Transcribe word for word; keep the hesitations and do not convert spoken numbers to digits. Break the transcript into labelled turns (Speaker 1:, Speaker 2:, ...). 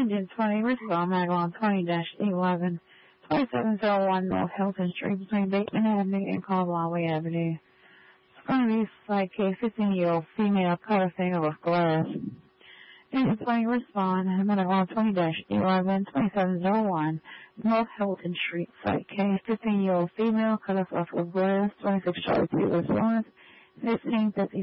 Speaker 1: Engine twenty, respond Maglon twenty dash eleven, twenty-seven oh one North Hilton Street between Bateman Avenue and Caldwell Avenue. It's going to be like a fifteen-year-old female color singer with glass. Engine twenty, respond Maglon twenty dash eleven, twenty-seven oh one North Hilton Street, Site K, fifteen-year-old female color with glass, twenty-six Charlie two, respond fifteen fifty.